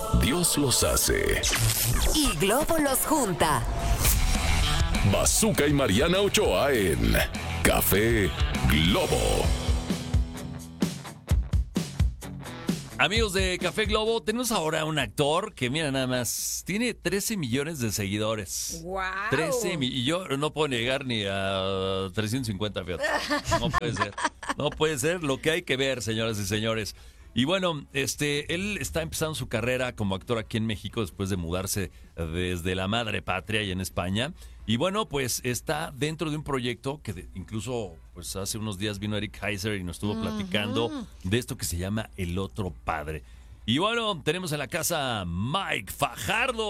Dios los hace. Y Globo los junta. Bazooka y Mariana Ochoa en Café Globo. Amigos de Café Globo, tenemos ahora un actor que, mira nada más, tiene 13 millones de seguidores. ¡Wow! 13 y yo no puedo llegar ni a 350, fíjate. No puede ser. No puede ser lo que hay que ver, señoras y señores. Y bueno, él está empezando su carrera como actor aquí en México después de mudarse desde la madre patria y en España. Y bueno, pues está dentro de un proyecto que incluso pues hace unos días vino Eric Heiser y nos estuvo platicando de esto que se llama El Otro Padre. Y bueno, tenemos en la casa Mike Fajardo.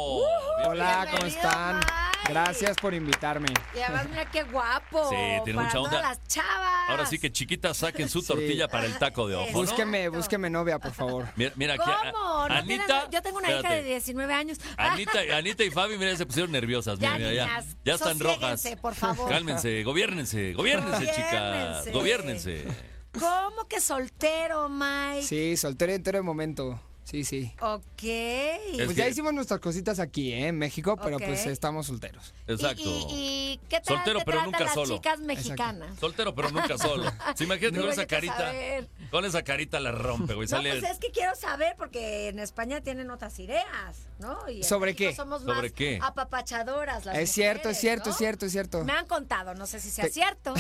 Hola, ¿cómo Bienvenido, están? Mike. Gracias por invitarme. Y además, mira qué guapo. Sí, tiene para mucha onda. todas las chavas. Ahora sí que chiquitas saquen su tortilla para el taco de ojo, ¿no? Búsqueme novia, por favor. Mira aquí. ¿Cómo? ¿No Anita, tienes- yo tengo una hija espérate. de 19 años. Anita y Fabi, mira, se pusieron nerviosas. Ya, Mira, niñas, ya están rojas. sosiéguense, por favor. Cálmense, gobiérnense, chicas. Gobiérnense. Gobiérnense. ¿Cómo que soltero, Mike? Sí, soltero y entero de momento. Sí. Ok. Pues ya hicimos nuestras cositas aquí, en México, pero Ok. pues estamos solteros. Exacto. ¿Y qué tal Soltero, te pero tratan nunca las solo. chicas mexicanas? Soltero, pero nunca solo. Sí, imagínate con Digo, esa hay que carita. saber. Con esa carita la rompe, güey. No, Sale. pues es que quiero saber porque en España tienen otras ideas, ¿no? Y en ¿Sobre México qué? Somos ¿Sobre más qué? apapachadoras las Es cierto, mujeres, es cierto, ¿no? es cierto, es cierto. Me han contado, no sé si sea Te- cierto.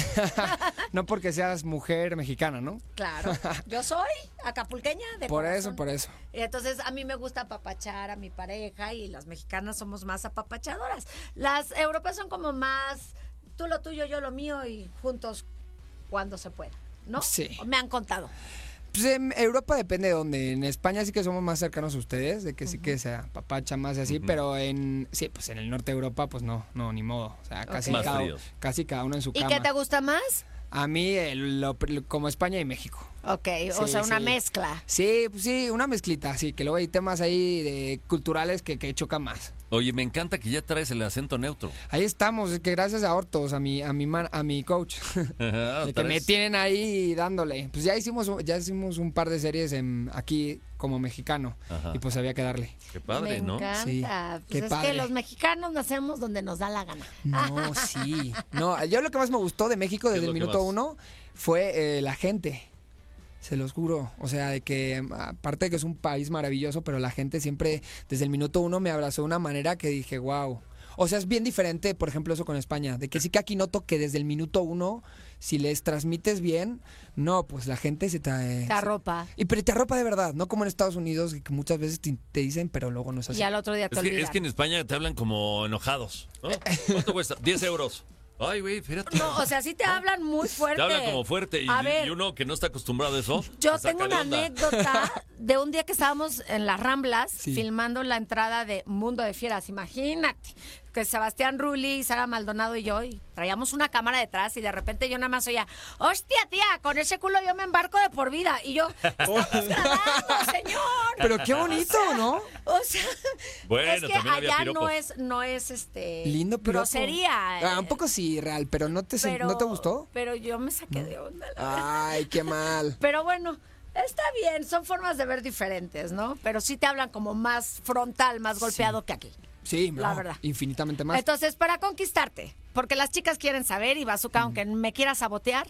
No porque seas mujer mexicana, ¿no? Claro, yo soy acapulqueña de Por corazón. eso, por eso. Y entonces a mí me gusta apapachar a mi pareja y las mexicanas somos más apapachadoras. Las europeas son como más tú lo tuyo, yo lo mío y juntos cuando se pueda, ¿no? Sí. Me han contado. Pues en Europa depende de dónde. En España sí que somos más cercanos a ustedes, de que sí que se papacha más y así, pero pues en el norte de Europa, pues no, ni modo. O sea, casi, Ok. Más fríos. casi cada uno en su ¿Y cama. qué te gusta más? A mí, como España y México. Ok, o Sí, sea, una sí. mezcla. Sí, pues sí, una mezclita, sí, que luego hay temas ahí culturales que chocan más. Oye, me encanta que ya traes el acento neutro. Ahí estamos, es que gracias a Hortos, a mi coach, Ajá, de que me traes- tienen ahí dándole. Pues ya hicimos un par de series aquí como mexicano Ajá. y pues había que darle. Qué padre, Me ¿no? encanta. Sí, Pues qué es padre. que los mexicanos nacemos donde nos da la gana. No, sí. No, yo lo que más me gustó de México ¿Qué es desde lo el que minuto más? 1 fue la gente. Se los juro. O sea, de que aparte de que es un país maravilloso, pero la gente siempre desde el minuto 1 me abrazó de una manera que dije, wow. O sea, es bien diferente, por ejemplo, eso con España. De que sí que aquí noto que desde el minuto 1, si les transmites bien, no, pues la gente se te... Te arropa. Pero te arropa de verdad, no como en Estados Unidos, que muchas veces te dicen, pero luego no es así. Y al otro día te olvidas. Es que en España te hablan como enojados, ¿no? ¿Cuánto cuesta? 10 euros. Ay, güey, fíjate. No, o sea, sí te hablan muy fuerte. Te hablan como fuerte A ver, y uno que no está acostumbrado a eso. yo se saca tengo de una onda. anécdota de un día que estábamos en las Ramblas Sí. filmando la entrada de Mundo de Fieras. Imagínate que Sebastián Rulli, Sara Maldonado y yo y traíamos una cámara detrás y de repente yo nada más oía, hostia, tía, con ese culo yo me embarco de por vida. Y yo, estamos grabando, señor. Pero qué bonito, ¿no? O sea, Bueno, es que también había allá piropos. no es Lindo piropo. grosería. Un poco sí, real, pero ¿no te gustó? Pero yo me saqué de onda, la verdad. Ay, qué mal. Pero bueno, está bien, son formas de ver diferentes, ¿no? Pero sí te hablan como más frontal, más golpeado que aquí. Sí, La no, verdad. infinitamente más. Entonces, para conquistarte, porque las chicas quieren saber, y Bazooka, aunque me quiera sabotear,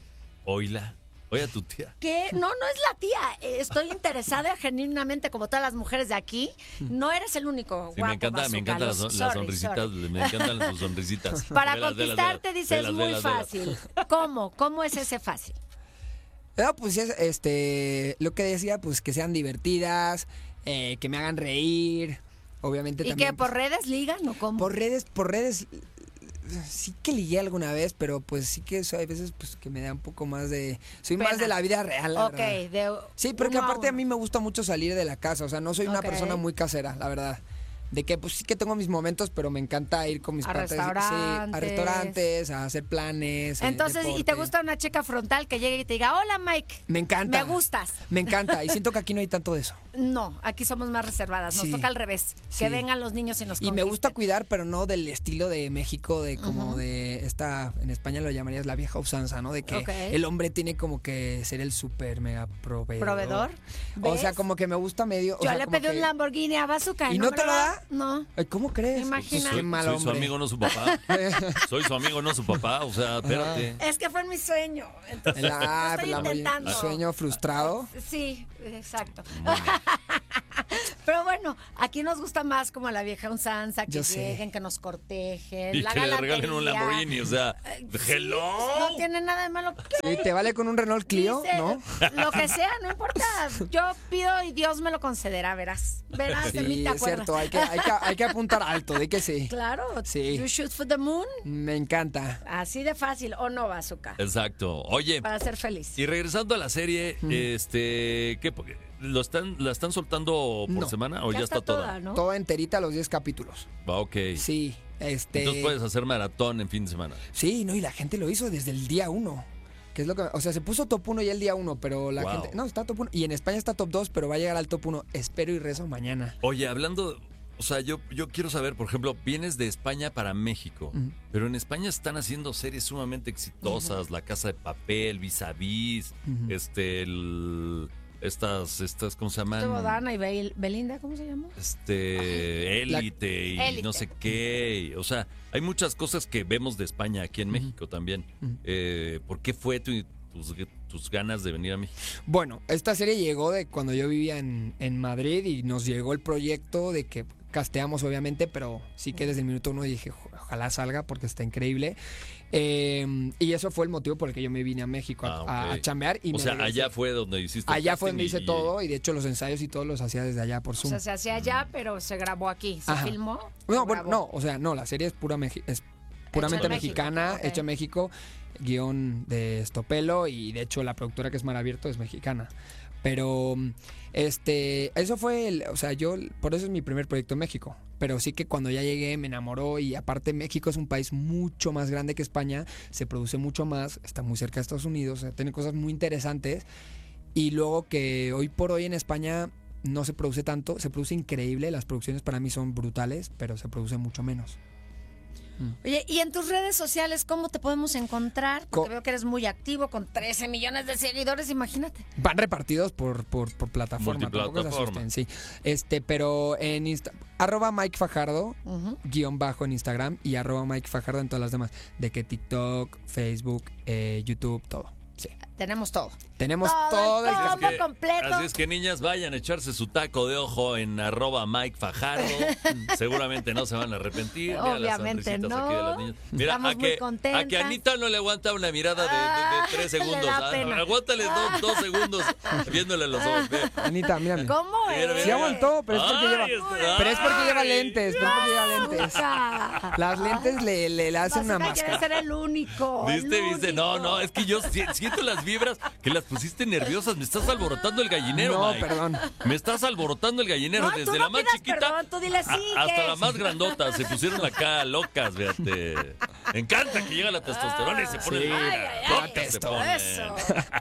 Oíla. Oye a tu tía. que no es la tía. Estoy interesada genuinamente, como todas las mujeres de aquí. No eres el único Sí, guapo, me encanta Bazooka. las Sorry, sonrisitas, sorry. me encantan sus sonrisitas. Para Velas, velas, conquistarte, velas, dices, velas, muy velas, velas. fácil. ¿Cómo? ¿Cómo es ese fácil? Pues es, lo que decía, pues que sean divertidas, que me hagan reír, obviamente ¿Y también. que por redes ligan o cómo? Por redes, sí que ligué alguna vez, pero pues sí que eso hay veces pues que me da un poco más soy más Pena. de la vida real, la Ok, verdad. Sí, porque uno aparte a uno. mí me gusta mucho salir de la casa, o sea, no soy una Ok. persona muy casera, la verdad. De que pues sí que tengo mis momentos, pero me encanta ir con mis A cuates, sí, a restaurantes, a hacer planes. Entonces, ¿y te deporte. gusta una chica frontal que llegue y te diga, hola Mike? Me encanta. Me gustas. Me encanta. Y siento que aquí no hay tanto de eso. No, aquí somos más reservadas. Nos Sí. toca al revés. Sí. Que vengan los niños y nos Y me gusta conquisten. cuidar, pero no del estilo de México, de como de esta, en España lo llamarías la vieja usanza, ¿no? De que Ok. el hombre tiene como que ser el súper mega proveedor. ¿Proveedor? O sea, ¿Ves? como que me gusta medio. o Yo sea, le como pedí que- un Lamborghini a Bazooka. ¿Y no me te lo da? No. Ay, ¿cómo crees? Imagina. Qué mal soy su hombre. amigo, no su papá. Soy su amigo, no su papá. O sea, espérate. Es que fue en mi sueño. Entonces, lo estoy intentando. Sueño frustrado. Sí, exacto. Pero bueno, aquí nos gusta más como la vieja usanza, que Yo sé. lleguen, que nos cortejen. Y la que le regalen un galantería. Lamborghini, o sea, Sí, hello. no tiene nada de malo. Sí, ¿te vale con un Renault Clio? Dice, ¿No? Lo que sea, no importa. Yo pido y Dios me lo concederá, verás. Verás, de mí Sí, te es acuerdas. cierto. Hay que apuntar alto, de que sí. Claro. Sí. You shoot for the moon. Me encanta. Así de fácil. O no, Bazooka. Exacto. Oye, Para ser feliz. y regresando a la serie, ¿qué? ¿La están soltando por No. semana o ya está toda? ¿no? Toda enterita los 10 capítulos. Va, ok. Sí, Entonces puedes hacer maratón en fin de semana. Sí, no, y la gente lo hizo desde el día 1. Que es lo que, o sea, se puso top 1 ya el día 1, pero la Wow. gente, no, está top 1 y en España está top 2, pero va a llegar al top 1. Espero y rezo mañana. Oye, hablando, o sea, yo quiero saber, por ejemplo, vienes de España para México, pero en España están haciendo series sumamente exitosas, La Casa de Papel, Vis a Vis, estas, ¿cómo se llaman? Estuvo Dana y Belinda, ¿cómo se llama? Élite y Élite. no sé qué. O sea, hay muchas cosas que vemos de España aquí en México también. ¿Por qué fue tus ganas de venir a México? Bueno, esta serie llegó de cuando yo vivía en Madrid y nos llegó el proyecto de que casteamos obviamente, pero sí que desde el minuto 1 dije, ojalá salga porque está increíble. Y eso fue el motivo por el que yo me vine a México a ok. chambear. Y O me sea, regresé. allá fue donde hiciste el Allá fue casting donde hice todo y de hecho los ensayos y todos los hacía desde allá por O Zoom. sea, se hacía allá, pero se grabó aquí. Se Ajá. filmó. No, se bueno, grabó. no, o sea, no, la serie es es puramente en México, mexicana, ok. hecha en México, guión de Estopelo y de hecho la productora que es Mar Abierto es mexicana. Pero eso fue o sea, por eso es mi primer proyecto en México. Pero sí que cuando ya llegué me enamoró y aparte México es un país mucho más grande que España, se produce mucho más, está muy cerca de Estados Unidos, o sea, tiene cosas muy interesantes. Y luego que hoy por hoy en España no se produce tanto, se produce increíble, las producciones para mí son brutales, pero se produce mucho menos. Oye, y en tus redes sociales, ¿cómo te podemos encontrar? Porque Co- veo que eres muy activo, con 13 millones de seguidores, imagínate. Van repartidos por plataforma, tampoco se Multiplataforma. asusten, sí. Pero en @ Mike Fajardo, _ en Instagram y @ Mike Fajardo en todas las demás. De que TikTok, Facebook, YouTube, todo. Sí. Tenemos todo. Tenemos Todo, todo el todo. Así es completo. Así es que niñas, vayan a echarse su taco de ojo en @Mike Fajardo. Seguramente no se van a arrepentir. Mira las Obviamente sonrisitas no. aquí de las niñas. Mira, Estamos muy contentas. a que Anita no le aguanta una mirada de 3 le segundos. da Ah, pena. Aguántale 2 segundos viéndole los ojos. Ve. Anita, mírame. ¿Cómo Mira, es? Sí aguantó, pero es porque Ay, lleva, pero es porque lleva lentes, pero es porque lleva lentes. Azúcar. Las lentes le hacen una Bazooka quiere máscara. ser el único. ¿Viste? No, es que yo siento las vibras que las pusiste nerviosas. Me estás alborotando el gallinero, No, Mike. perdón. Me estás alborotando el gallinero. No, tú Desde no la más pidas chiquita perdón, tú dile sí, hasta ¿qué la es? más grandota. Se pusieron acá locas, fíjate. Me encanta que llega la testosterona y se pone Sí, locas se ponen. Eso.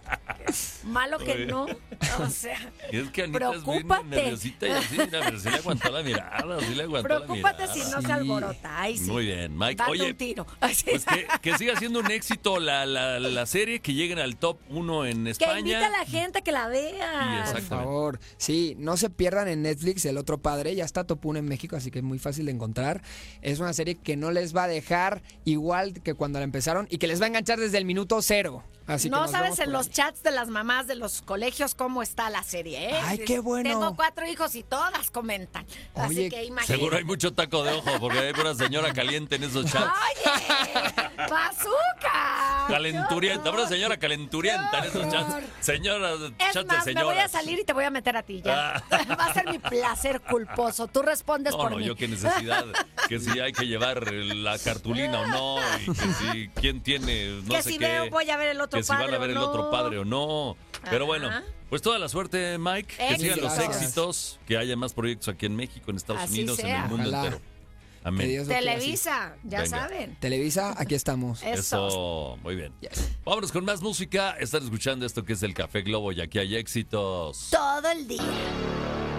Malo que no. O sea, Y es que Anita es bien preocúpate. nerviosita y así, mira, pero sí le aguantó la mirada, sí le aguantó la mirada. Preocúpate si no se Sí. alborota. Ay, sí. Muy bien, Mike. Date Oye, un tiro. Ay, sí. pues que siga siendo un éxito la serie, que lleguen al top 1 en Que España. invite a la gente a que la Y vea. exacto. Por favor, sí, no se pierdan en Netflix El Otro Padre, ya está top 1 en México, así que es muy fácil de encontrar. Es una serie que no les va a dejar igual que cuando la empezaron y que les va a enganchar desde el minuto 0. Así que No nos sabes vemos en por los ahí. chats de las mamás de los colegios cómo está la serie, ¿eh? Ay, qué bueno. Tengo 4 hijos y todas comentan. Así Oye, que imagínate. Seguro hay mucho taco de ojo, porque hay una señora caliente en esos chats. ¡Oye! ¡Bazooka! Calenturienta, habrá señora calenturienta en esos chats. Señora, Es chat más, de me voy a señoras. salir y te voy a meter a ti ya. Va a ser mi placer culposo. Tú respondes por No, mí. yo qué necesidad, que si hay que llevar la cartulina o no, y que si quién tiene no Que sé si qué. voy a ver el otro que si padre van a ver o el no. otro padre o no. Pero bueno, pues toda la suerte, Mike. Que sigan los Gracias. éxitos, que haya más proyectos aquí en México, en Estados Así Unidos, en sea. el mundo Ojalá. entero. Que Amén. Dios lo quiera así. Televisa, ya Venga. saben. Televisa, aquí estamos. Eso, muy bien. Yes. Vámonos con más música. Están escuchando esto que es el Café Globo y aquí hay éxitos. Todo el día.